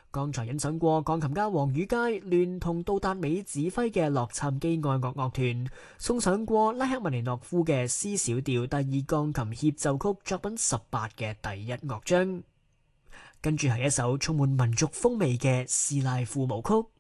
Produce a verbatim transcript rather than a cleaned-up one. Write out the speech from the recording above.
剛才欣賞過鋼琴家黃宇佳聯同杜達美指揮嘅洛杉磯愛樂樂團送上過拉赫曼尼諾夫嘅 C 小調第二鋼琴協奏曲作品十八嘅第一樂章，跟住係一首充滿民族風味嘅斯拉夫舞曲。